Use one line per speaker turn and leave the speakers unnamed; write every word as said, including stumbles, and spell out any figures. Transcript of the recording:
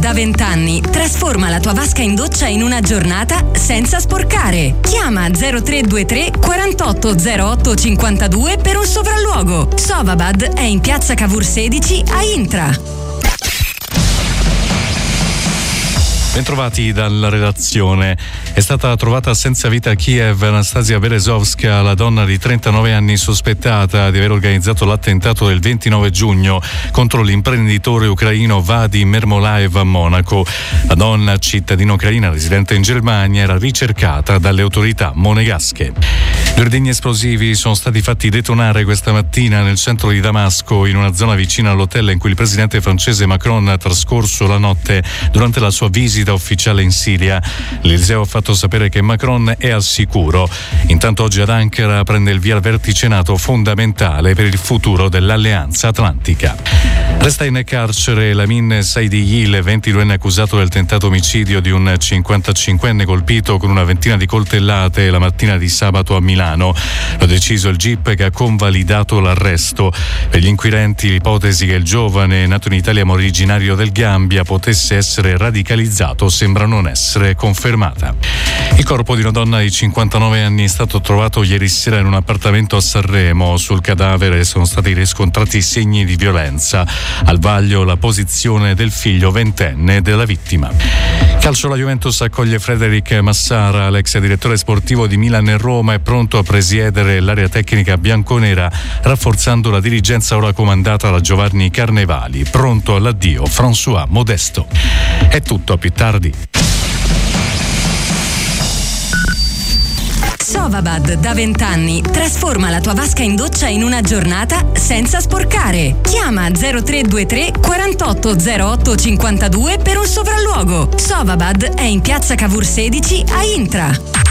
da venti anni trasforma la tua vasca in doccia in una giornata senza sporcare. Chiama zero tre due tre quarantotto zero otto cinquantadue per un sopralluogo. Sovabad è in piazza Cavour sedici a Intra.
Bentrovati dalla redazione. È stata trovata senza vita a Kiev Anastasia Berezovska, la donna di trentanove anni sospettata di aver organizzato l'attentato del ventinove giugno contro l'imprenditore ucraino Vadim Ermolaev a Monaco. La donna, cittadina ucraina residente in Germania, era ricercata dalle autorità monegasche. Due ordigni esplosivi sono stati fatti detonare questa mattina nel centro di Damasco, in una zona vicina all'hotel in cui il presidente francese Macron ha trascorso la notte durante la sua visita ufficiale in Siria. L'Eliseo ha fatto sapere che Macron è al sicuro. Intanto oggi ad Ankara prende il via il vertice NATO fondamentale per il futuro dell'Alleanza Atlantica. Resta in carcere Lamin Saidiyil, ventiduenne accusato del tentato omicidio di un cinquantacinquenne colpito con una ventina di coltellate la mattina di sabato a Milano. L'ha deciso il G I P, che ha convalidato l'arresto. Per gli inquirenti l'ipotesi che il giovane, nato in Italia ma originario del Gambia, potesse essere radicalizzato sembra non essere confermata. Il corpo di una donna di cinquantanove anni è stato trovato ieri sera in un appartamento a Sanremo. Sul cadavere sono stati riscontrati segni di violenza. Al vaglio la posizione del figlio ventenne della vittima. Calcio, la Juventus accoglie Frederic Massara, l'ex direttore sportivo di Milan e Roma, è pronto a presiedere l'area tecnica bianconera, rafforzando la dirigenza ora comandata da Giovanni Carnevali. Pronto all'addio François Modesto. È tutto, a più tardi.
Sovabad da venti anni trasforma la tua vasca in doccia in una giornata senza sporcare. Chiama zero tre due tre quarantotto zero otto cinquantadue per un sopralluogo. Sovabad è in piazza Cavour sedici a Intra.